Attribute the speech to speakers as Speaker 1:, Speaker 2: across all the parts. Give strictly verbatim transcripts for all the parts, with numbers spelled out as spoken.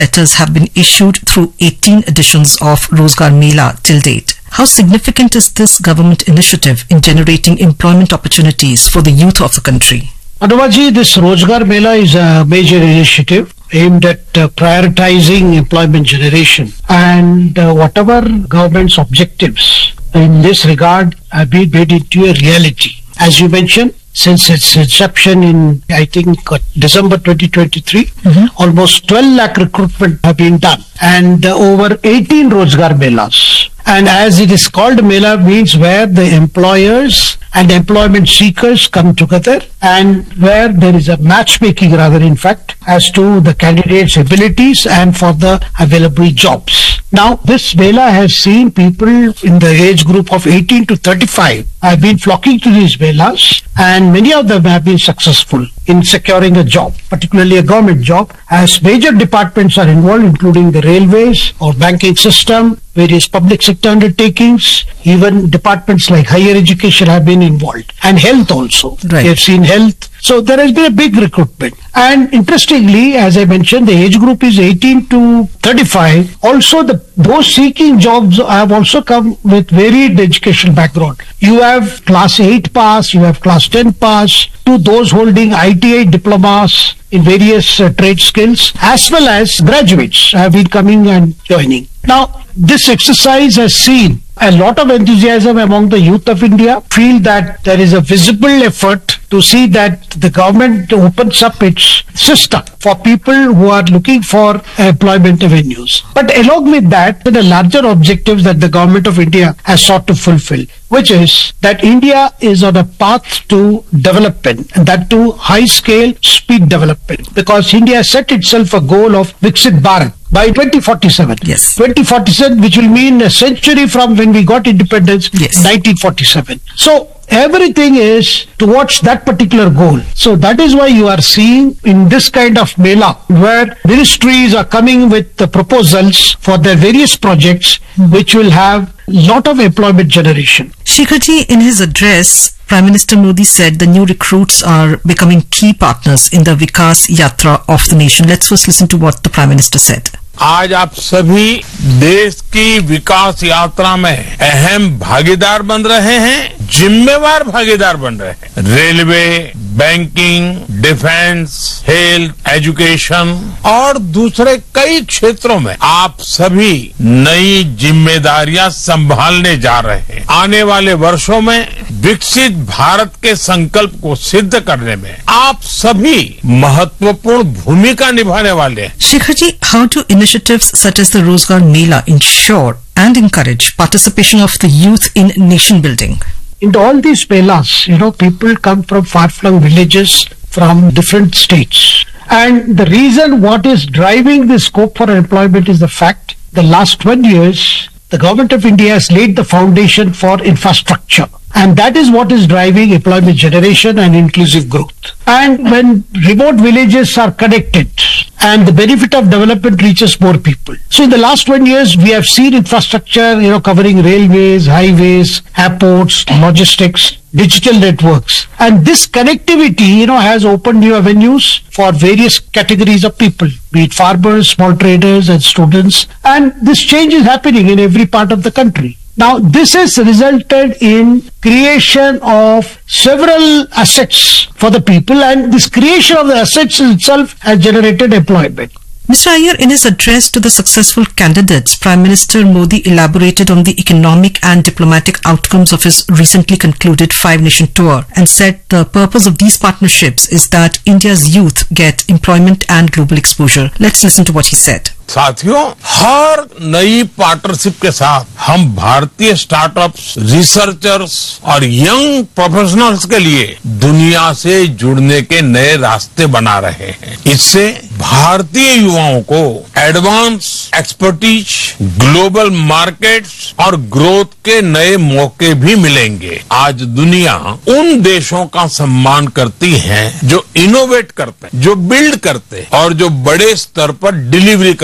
Speaker 1: letters have been issued through eighteen editions of Rozgar Mela till date. How significant is this government initiative in generating employment opportunities for the youth of the country?
Speaker 2: Anumaji, this Rozgar Mela is a major initiative aimed at uh, prioritizing employment generation, and uh, whatever government's objectives in this regard have been made into a reality. As you mentioned, since its inception in, I think, uh, December twenty twenty-three, mm-hmm. almost twelve lakh recruitment have been done, and uh, over eighteen Rozgar Melas. And as it is called, Mela means where the employers and employment seekers come together, and where there is a matchmaking, rather in fact, as to the candidates' abilities and for the available jobs. Now, this Mela has seen people in the age group of eighteen to thirty-five have been flocking to these Melas, and many of them have been successful in securing a job, particularly a government job, as major departments are involved, including the railways or banking system, various public sector undertakings, even departments like higher education have been involved, and health also.
Speaker 1: Right.
Speaker 2: We have seen health. So there has been a big recruitment. And interestingly, as I mentioned, the age group is eighteen to thirty-five. Also, the those seeking jobs have also come with varied educational background. You have class eight pass, you have class ten pass, to those holding I T I diplomas in various uh, trade skills, as well as graduates have been coming and joining. Now, this exercise has seen a lot of enthusiasm among the youth of India, feel that there is a visible effort to see that the government opens up its system for people who are looking for employment avenues. But along with that, there are larger objectives that the government of India has sought to fulfill, which is that India is on a path to development, and that to high-scale speed development, because India has set itself a goal of Viksit Bharat by twenty forty-seven.
Speaker 1: Yes.
Speaker 2: twenty forty-seven, which will mean a century from when we got independence,
Speaker 1: yes.
Speaker 2: nineteen forty-seven. So everything is towards that particular goal. So that is why you are seeing in this kind of Mela, where ministries are coming with the proposals for their various projects, which will have lot of employment generation.
Speaker 1: Shekharji, in his address, Prime Minister Modi said the new recruits are becoming key partners in the Vikas Yatra of the nation. Let's first listen to what the Prime Minister said.
Speaker 3: आज आप सभी देश की विकास यात्रा में अहम भागीदार बन रहे हैं, जिम्मेवार भागीदार बन रहे हैं। Railway, banking, defence, health, education और दूसरे कई क्षेत्रों में आप सभी नई जिम्मेदारियां संभालने जा रहे हैं। आने वाले वर्षों में विकसित भारत के संकल्प को सिद्ध करने में आप सभी महत्वपूर्ण भूमिका निभाने वाले हैं।
Speaker 1: Shekharji, how do initiatives such as the Rozgar Mela ensure and encourage participation of the youth in nation building?
Speaker 2: In all these Melas, you know, people come from far-flung villages from different states. And the reason what is driving the scope for employment is the fact the last twenty years, the government of India has laid the foundation for infrastructure. And that is what is driving employment generation and inclusive growth. And when remote villages are connected and the benefit of development reaches more people. So in the last twenty years, we have seen infrastructure, you know, covering railways, highways, airports, logistics, digital networks. And this connectivity, you know, has opened new avenues for various categories of people, be it farmers, small traders and students. And this change is happening in every part of the country. Now, this has resulted in creation of several assets for the people, and this creation of the assets itself has generated employment.
Speaker 1: Mister Iyer, in his address to the successful candidates, Prime Minister Modi elaborated on the economic and diplomatic outcomes of his recently concluded five-nation tour and said the purpose of these partnerships is that India's youth get employment and global exposure. Let's listen to what he said.
Speaker 3: साथियों, हर नई partnership के साथ हम भारतीय startups, researchers और young professionals के लिए दुनिया से जुड़ने के नए रास्ते बना रहे हैं। इससे भारतीय युवाओं को एडवांस एक्सपर्टीज, ग्लोबल मार्केट्स और ग्रोथ के नए मौके भी मिलेंगे। आज दुनिया उन देशों का सम्मान करती है जो इनोवेट करते हैं, जो बिल्ड करते हैं और जो बड़े स्तर पर डिलीवरी कर सकते हैं।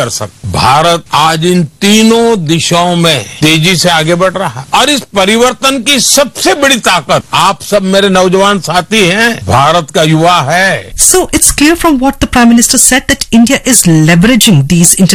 Speaker 3: भारत आज इन तीनों दिशाओं में तेजी से आगे बढ़ रहा है और इस परिवर्तन की सबसे बड़ी ताकत आप सब मेरे नौजवान साथी हैं, भारत का युवा है।
Speaker 1: So it's clear from what the Prime Minister said that India is leveraging these